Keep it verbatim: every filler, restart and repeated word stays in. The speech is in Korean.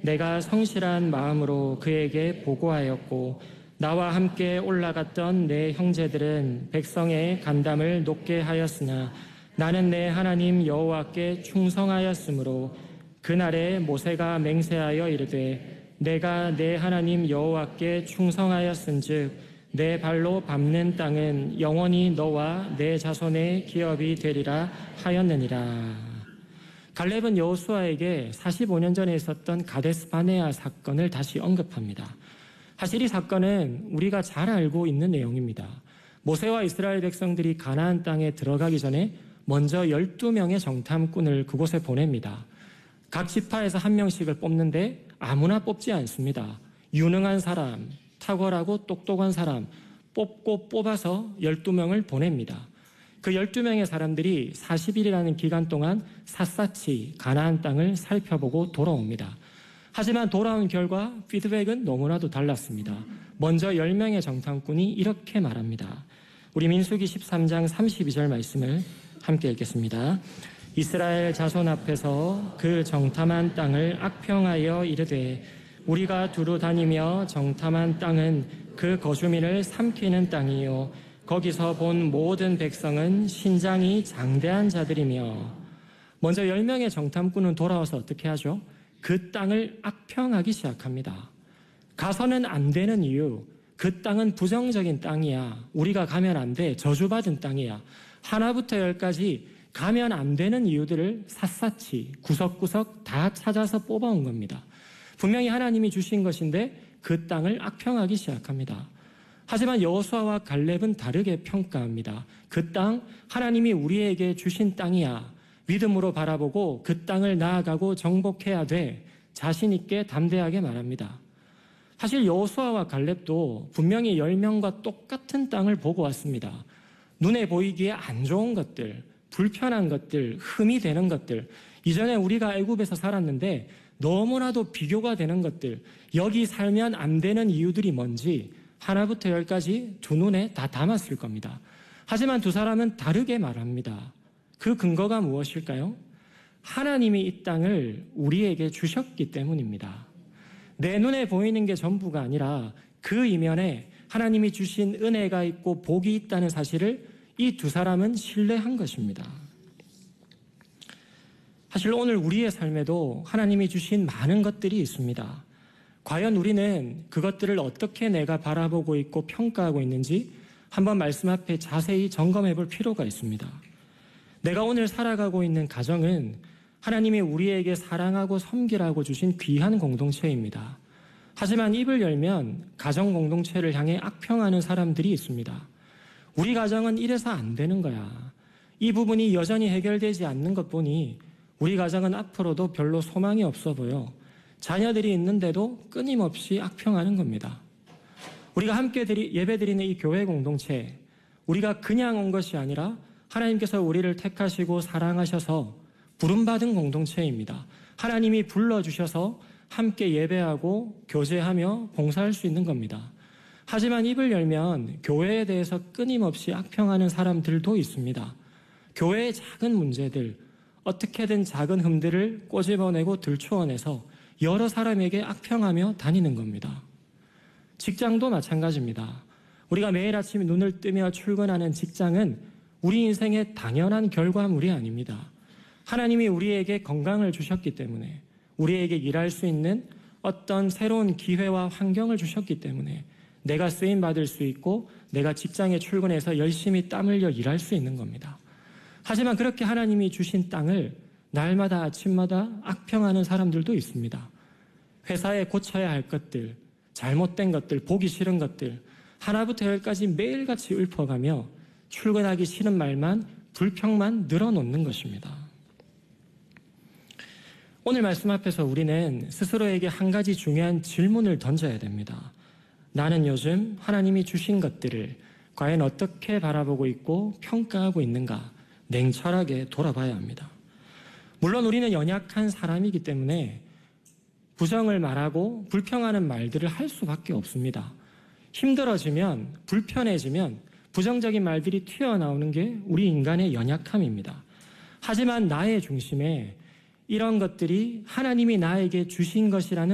내가 성실한 마음으로 그에게 보고하였고 나와 함께 올라갔던 내 형제들은 백성의 간담을 높게 하였으나 나는 내 하나님 여호와께 충성하였으므로 그날에 모세가 맹세하여 이르되 내가 내 하나님 여호와께 충성하였은즉 내 발로 밟는 땅은 영원히 너와 내 자손의 기업이 되리라 하였느니라. 갈렙은 여호수아에게 사십오 년 전에 있었던 가데스 바네아 사건을 다시 언급합니다. 사실 이 사건은 우리가 잘 알고 있는 내용입니다. 모세와 이스라엘 백성들이 가나안 땅에 들어가기 전에 먼저 열두 명의 정탐꾼을 그곳에 보냅니다. 각 지파에서 한 명씩을 뽑는데 아무나 뽑지 않습니다. 유능한 사람, 탁월하고 똑똑한 사람 뽑고 뽑아서 열두 명을 보냅니다. 그 열두 명의 사람들이 사십 일이라는 기간 동안 샅샅이 가나안 땅을 살펴보고 돌아옵니다. 하지만 돌아온 결과 피드백은 너무나도 달랐습니다. 먼저 열 명의 정탐꾼이 이렇게 말합니다. 우리 민수기 십삼 장 삼십이 절 말씀을 함께 읽겠습니다. 이스라엘 자손 앞에서 그 정탐한 땅을 악평하여 이르되 우리가 두루 다니며 정탐한 땅은 그 거주민을 삼키는 땅이요 거기서 본 모든 백성은 신장이 장대한 자들이며. 먼저 열 명의 정탐꾼은 돌아와서 어떻게 하죠? 그 땅을 악평하기 시작합니다. 가서는 안 되는 이유, 그 땅은 부정적인 땅이야, 우리가 가면 안 돼, 저주받은 땅이야, 하나부터 열까지 가면 안 되는 이유들을 샅샅이 구석구석 다 찾아서 뽑아온 겁니다. 분명히 하나님이 주신 것인데 그 땅을 악평하기 시작합니다. 하지만 여호수아와 갈렙은 다르게 평가합니다. 그 땅, 하나님이 우리에게 주신 땅이야. 믿음으로 바라보고 그 땅을 나아가고 정복해야 돼. 자신 있게 담대하게 말합니다. 사실 여호수아와 갈렙도 분명히 열 명과 똑같은 땅을 보고 왔습니다. 눈에 보이기에 안 좋은 것들, 불편한 것들, 흠이 되는 것들, 이전에 우리가 애굽에서 살았는데 너무나도 비교가 되는 것들, 여기 살면 안 되는 이유들이 뭔지 하나부터 열까지 두 눈에 다 담았을 겁니다. 하지만 두 사람은 다르게 말합니다. 그 근거가 무엇일까요? 하나님이 이 땅을 우리에게 주셨기 때문입니다. 내 눈에 보이는 게 전부가 아니라 그 이면에 하나님이 주신 은혜가 있고 복이 있다는 사실을 이 두 사람은 신뢰한 것입니다. 사실 오늘 우리의 삶에도 하나님이 주신 많은 것들이 있습니다. 과연 우리는 그것들을 어떻게 내가 바라보고 있고 평가하고 있는지 한번 말씀 앞에 자세히 점검해 볼 필요가 있습니다. 내가 오늘 살아가고 있는 가정은 하나님이 우리에게 사랑하고 섬기라고 주신 귀한 공동체입니다. 하지만 입을 열면 가정 공동체를 향해 악평하는 사람들이 있습니다. 우리 가정은 이래서 안 되는 거야. 이 부분이 여전히 해결되지 않는 것 보니 우리 가정은 앞으로도 별로 소망이 없어 보여. 자녀들이 있는데도 끊임없이 악평하는 겁니다. 우리가 함께 예배드리는 이 교회 공동체, 우리가 그냥 온 것이 아니라 하나님께서 우리를 택하시고 사랑하셔서 부름받은 공동체입니다. 하나님이 불러주셔서 함께 예배하고 교제하며 봉사할 수 있는 겁니다. 하지만 입을 열면 교회에 대해서 끊임없이 악평하는 사람들도 있습니다. 교회의 작은 문제들, 어떻게든 작은 흠들을 꼬집어내고 들추어내서 여러 사람에게 악평하며 다니는 겁니다. 직장도 마찬가지입니다. 우리가 매일 아침 눈을 뜨며 출근하는 직장은 우리 인생의 당연한 결과물이 아닙니다. 하나님이 우리에게 건강을 주셨기 때문에, 우리에게 일할 수 있는 어떤 새로운 기회와 환경을 주셨기 때문에 내가 쓰임받을 수 있고 내가 직장에 출근해서 열심히 땀 흘려 일할 수 있는 겁니다. 하지만 그렇게 하나님이 주신 땅을 날마다 아침마다 악평하는 사람들도 있습니다. 회사에 고쳐야 할 것들, 잘못된 것들, 보기 싫은 것들 하나부터 열까지 매일같이 읊어가며 출근하기 싫은 말만, 불평만 늘어놓는 것입니다. 오늘 말씀 앞에서 우리는 스스로에게 한 가지 중요한 질문을 던져야 됩니다. 나는 요즘 하나님이 주신 것들을 과연 어떻게 바라보고 있고 평가하고 있는가 냉철하게 돌아봐야 합니다. 물론 우리는 연약한 사람이기 때문에 부정을 말하고 불평하는 말들을 할 수밖에 없습니다. 힘들어지면, 불편해지면 부정적인 말들이 튀어나오는 게 우리 인간의 연약함입니다. 하지만 나의 중심에 이런 것들이 하나님이 나에게 주신 것이라는